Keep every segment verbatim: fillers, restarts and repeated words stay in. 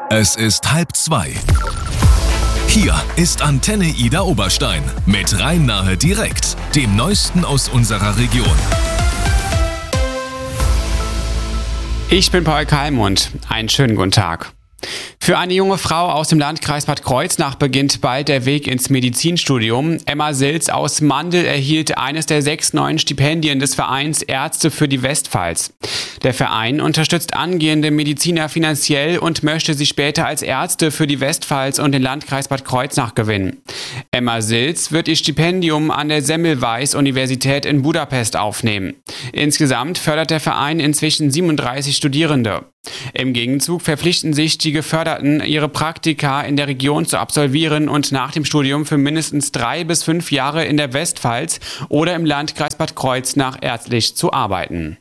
Es ist halb zwei. Hier ist Antenne Ida Oberstein mit Rhein-Nahe direkt, dem Neuesten aus unserer Region. Ich bin Paul Kalmund. Einen schönen guten Tag. Für eine junge Frau aus dem Landkreis Bad Kreuznach beginnt bald der Weg ins Medizinstudium. Emma Silz aus Mandel erhielt eines der sechs neuen Stipendien des Vereins Ärzte für die Westpfalz. Der Verein unterstützt angehende Mediziner finanziell und möchte sie später als Ärzte für die Westpfalz und den Landkreis Bad Kreuznach gewinnen. Emma Silz wird ihr Stipendium an der Semmelweis-Universität in Budapest aufnehmen. Insgesamt fördert der Verein inzwischen siebenunddreißig Studierende. Im Gegenzug verpflichten sich die Geförderten, ihre Praktika in der Region zu absolvieren und nach dem Studium für mindestens drei bis fünf Jahre in der Westpfalz oder im Landkreis Bad Kreuznach ärztlich zu arbeiten.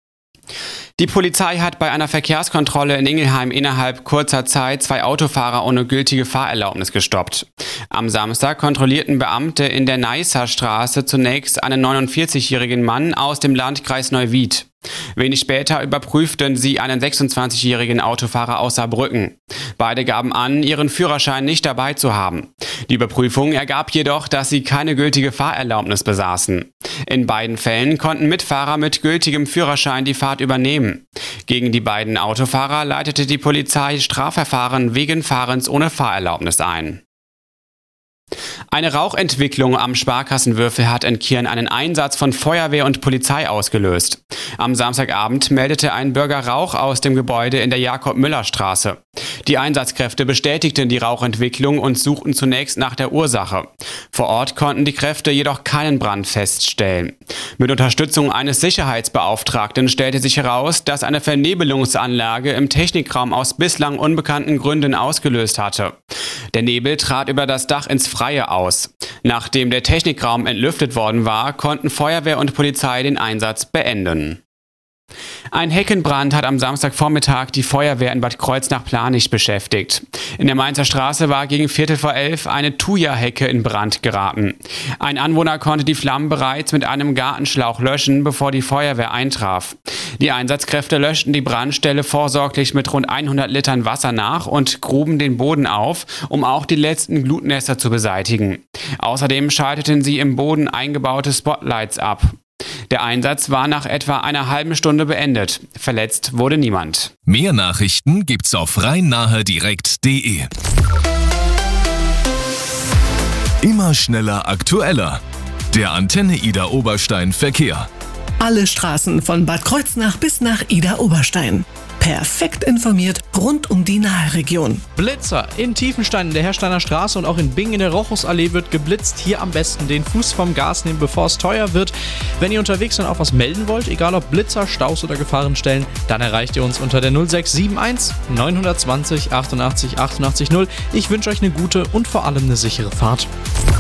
Die Polizei hat bei einer Verkehrskontrolle in Ingelheim innerhalb kurzer Zeit zwei Autofahrer ohne gültige Fahrerlaubnis gestoppt. Am Samstag kontrollierten Beamte in der Neisser Straße zunächst einen neunundvierzigjährigen Mann aus dem Landkreis Neuwied. Wenig später überprüften sie einen sechsundzwanzigjährigen Autofahrer aus Saarbrücken. Beide gaben an, ihren Führerschein nicht dabei zu haben. Die Überprüfung ergab jedoch, dass sie keine gültige Fahrerlaubnis besaßen. In beiden Fällen konnten Mitfahrer mit gültigem Führerschein die Fahrt übernehmen. Gegen die beiden Autofahrer leitete die Polizei Strafverfahren wegen Fahrens ohne Fahrerlaubnis ein. Eine Rauchentwicklung am Sparkassenwürfel hat in Kirn einen Einsatz von Feuerwehr und Polizei ausgelöst. Am Samstagabend meldete ein Bürger Rauch aus dem Gebäude in der Jakob-Müller-Straße. Die Einsatzkräfte bestätigten die Rauchentwicklung und suchten zunächst nach der Ursache. Vor Ort konnten die Kräfte jedoch keinen Brand feststellen. Mit Unterstützung eines Sicherheitsbeauftragten stellte sich heraus, dass eine Vernebelungsanlage im Technikraum aus bislang unbekannten Gründen ausgelöst hatte. Der Nebel trat über das Dach ins Freie aus. Nachdem der Technikraum entlüftet worden war, konnten Feuerwehr und Polizei den Einsatz beenden. Ein Heckenbrand hat am Samstagvormittag die Feuerwehr in Bad Kreuznach-Planicht beschäftigt. In der Mainzer Straße war gegen Viertel vor elf eine Thuja-Hecke in Brand geraten. Ein Anwohner konnte die Flammen bereits mit einem Gartenschlauch löschen, bevor die Feuerwehr eintraf. Die Einsatzkräfte löschten die Brandstelle vorsorglich mit rund hundert Litern Wasser nach und gruben den Boden auf, um auch die letzten Glutnester zu beseitigen. Außerdem schalteten sie im Boden eingebaute Spotlights ab. Der Einsatz war nach etwa einer halben Stunde beendet. Verletzt wurde niemand. Mehr Nachrichten gibt's auf rhein-nahe direkt punkt de. Immer schneller, aktueller. Der Antenne Ida Oberstein Verkehr. Alle Straßen von Bad Kreuznach bis nach Ida Oberstein. Perfekt informiert rund um die Nahe-Region. Blitzer in Tiefenstein in der Hersteiner Straße und auch in Bingen in der Rochusallee wird geblitzt. Hier am besten den Fuß vom Gas nehmen, bevor es teuer wird. Wenn ihr unterwegs dann auch was melden wollt, egal ob Blitzer, Staus oder Gefahrenstellen, dann erreicht ihr uns unter der null sechs sieben eins neun zwei null achtundachtzig achtundachtzig null. Ich wünsche euch eine gute und vor allem eine sichere Fahrt.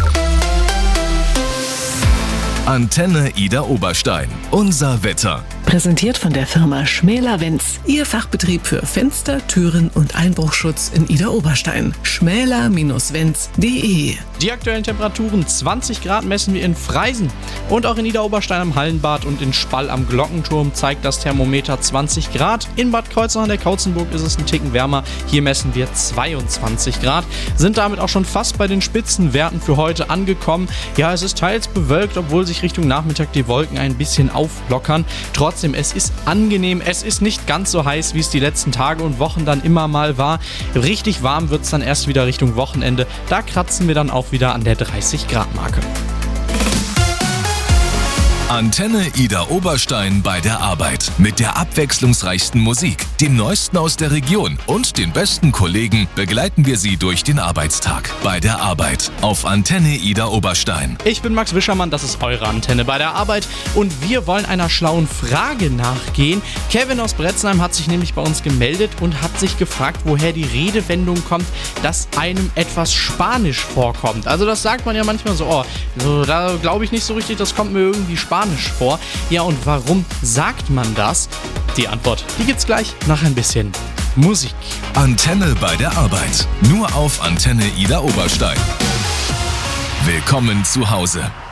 Antenne Ida Oberstein. Unser Wetter. Präsentiert von der Firma Schmäler-Wenz. Ihr Fachbetrieb für Fenster, Türen und Einbruchschutz in Ida Oberstein. schmäler Wenz punkt de. Die aktuellen Temperaturen: zwanzig Grad messen wir in Freisen. Und auch in Ida Oberstein am Hallenbad und in Spall am Glockenturm zeigt das Thermometer zwanzig Grad. In Bad Kreuznach an der Kautzenburg ist es ein Ticken wärmer. Hier messen wir zweiundzwanzig Grad. Sind damit auch schon fast bei den Spitzenwerten für heute angekommen. Ja, es ist teils bewölkt, obwohl sich Richtung Nachmittag die Wolken ein bisschen auflockern. Trotzdem, es ist angenehm. Es ist nicht ganz so heiß, wie es die letzten Tage und Wochen dann immer mal war. Richtig warm wird es dann erst wieder Richtung Wochenende. Da kratzen wir dann auch wieder an der dreißig Grad Marke. Antenne Ida Oberstein bei der Arbeit. Mit der abwechslungsreichsten Musik, dem Neuesten aus der Region und den besten Kollegen begleiten wir Sie durch den Arbeitstag. Bei der Arbeit auf Antenne Ida Oberstein. Ich bin Max Wischermann, das ist eure Antenne bei der Arbeit und wir wollen einer schlauen Frage nachgehen. Kevin aus Bretzenheim hat sich nämlich bei uns gemeldet und hat sich gefragt, woher die Redewendung kommt, dass einem etwas Spanisch vorkommt. Also das sagt man ja manchmal so, oh, so, da glaube ich nicht so richtig, das kommt mir irgendwie Spanisch vor. Ja, und warum sagt man das? Die Antwort, die gibt's gleich nach ein bisschen Musik. Antenne bei der Arbeit. Nur auf Antenne Ida Oberstein. Willkommen zu Hause.